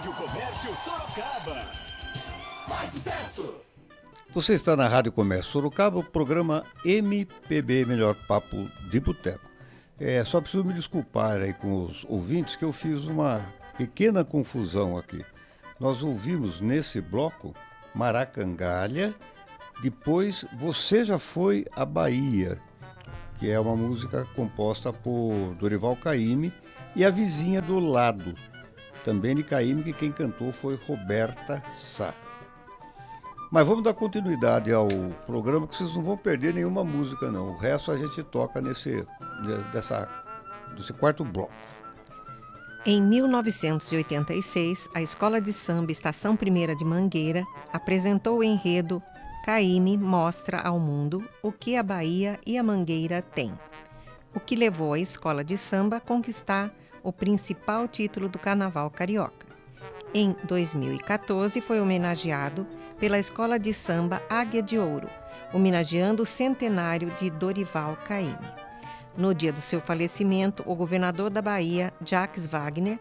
Rádio Comércio Sorocaba. Mais sucesso! Você está na Rádio Comércio Sorocaba, o programa MPB Melhor Papo de Boteco. Só preciso me desculpar aí com os ouvintes que eu fiz uma pequena confusão aqui. Nós ouvimos nesse bloco Maracangalha, depois Você Já Foi à Bahia, que é uma música composta por Dorival Caymmi, e A Vizinha do Lado, também de Caymmi, que quem cantou foi Roberta Sá. Mas vamos dar continuidade ao programa, que vocês não vão perder nenhuma música não. O resto a gente toca nesse quarto bloco. Em 1986, a Escola de Samba Estação Primeira de Mangueira apresentou o enredo Caymmi mostra ao mundo o que a Bahia e a Mangueira têm, o que levou a escola de samba a conquistar o principal título do Carnaval Carioca. Em 2014, foi homenageado pela Escola de Samba Águia de Ouro, homenageando o centenário de Dorival Caymmi. No dia do seu falecimento, o governador da Bahia, Jacques Wagner,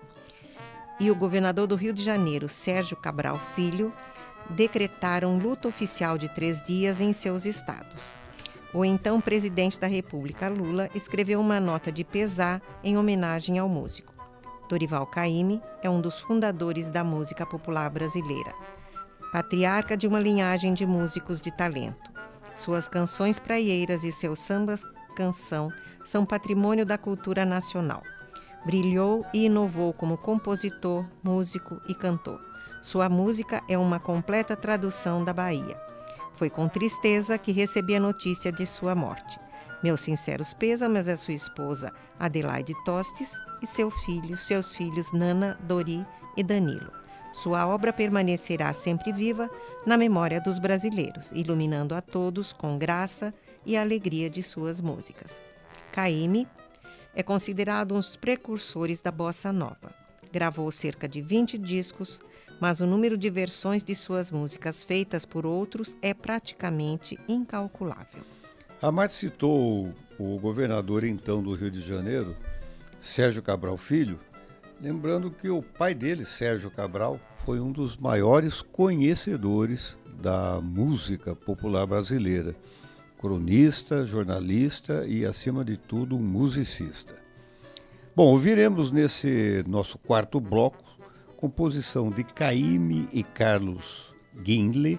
e o governador do Rio de Janeiro, Sérgio Cabral Filho, decretaram luto oficial de 3 dias em seus estados. O então presidente da República, Lula, escreveu uma nota de pesar em homenagem ao músico. Dorival Caymmi é um dos fundadores da música popular brasileira, patriarca de uma linhagem de músicos de talento. Suas canções praieiras e seus sambas-canção são patrimônio da cultura nacional. Brilhou e inovou como compositor, músico e cantor. Sua música é uma completa tradução da Bahia. Foi com tristeza que recebi a notícia de sua morte. Meus sinceros pêsames à sua esposa Adelaide Tostes e seus filhos Nana, Dori e Danilo. Sua obra permanecerá sempre viva na memória dos brasileiros, iluminando a todos com graça e alegria de suas músicas. Caymmi é considerado um dos precursores da bossa nova. Gravou cerca de 20 discos, mas o número de versões de suas músicas feitas por outros é praticamente incalculável. A Marta citou o governador então do Rio de Janeiro, Sérgio Cabral Filho, lembrando que o pai dele, Sérgio Cabral, foi um dos maiores conhecedores da música popular brasileira, cronista, jornalista e, acima de tudo, um musicista. Bom, ouviremos nesse nosso quarto bloco composição de Caymmi e Carlos Guinle.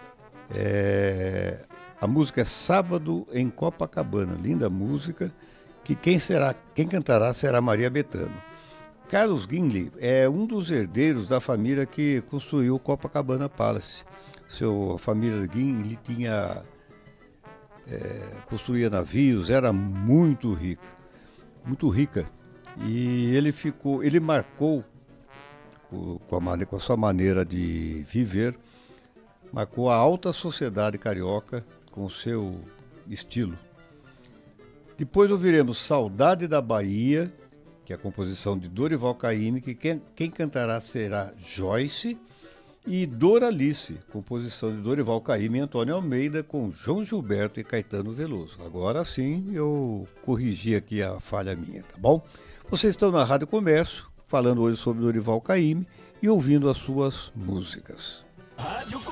A música é Sábado em Copacabana, linda música, que quem cantará será Maria Bethânia. Carlos Guinle é um dos herdeiros da família que construiu o Copacabana Palace. A família Guinle construía navios, era muito rica. E ele marcou com a sua maneira de viver, marcou a alta sociedade carioca com o seu estilo. Depois ouviremos Saudade da Bahia, que é a composição de Dorival Caymmi, que quem cantará será Joyce, e Doralice, composição de Dorival Caymmi e Antônio Almeida, com João Gilberto e Caetano Veloso. Agora sim eu corrigi aqui a falha minha, tá bom? Vocês estão na Rádio Comércio, falando hoje sobre Dorival Caymmi e ouvindo as suas músicas.